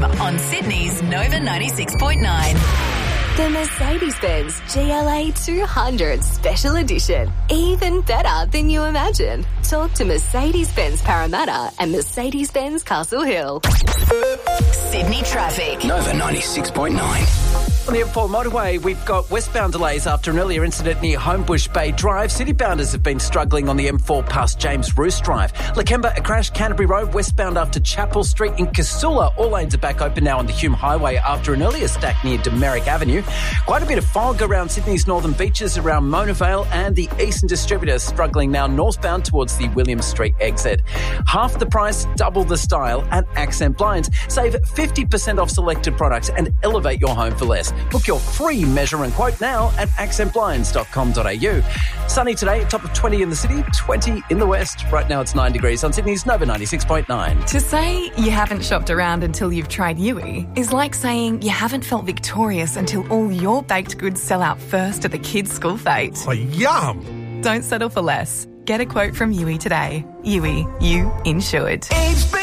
on Sydney's Nova 96.9. The Mercedes-Benz GLA 200 Special Edition. Even better than you imagine. Talk to Mercedes-Benz Parramatta and Mercedes-Benz Castle Hill. Sydney traffic. Nova 96.9. On the M4 motorway, we've got westbound delays after an earlier incident near Homebush Bay Drive. Citybounders have been struggling on the M4 past James Roos Drive. Lakemba, a crash, Canterbury Road, westbound after Chapel Street. In Casula, all lanes are back open now on the Hume Highway after an earlier stack near Demeric Avenue. Quite a bit of fog around Sydney's northern beaches, around Mona Vale, and the Eastern Distributor struggling now northbound towards the William Street exit. Half the price, double the style at Accent Blinds. Save 50% off selected products and elevate your home for less. Book your free measure and quote now at accentblinds.com.au. Sunny today, top of 20 in the city, 20 in the west. Right now it's 9 degrees on Sydney's Nova 96.9. To say you haven't shopped around until you've tried Yui is like saying you haven't felt victorious until all your baked goods sell out first at the kids' school fete. Oh, yum! Don't settle for less. Get a quote from Yui today. Yui, you insured.